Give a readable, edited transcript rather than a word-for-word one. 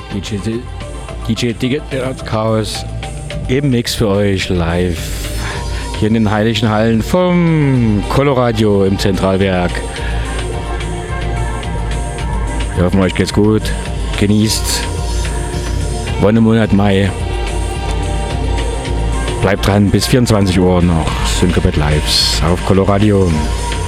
DJ Digit Chaos im Mix für euch live hier in den heiligen Hallen vom Coloradio im Zentralwerk. Wir hoffen, euch geht's gut. Genießt Wonnemonat Mai. Bleibt dran bis 24 Uhr noch Syncopet Lives auf Coloradio.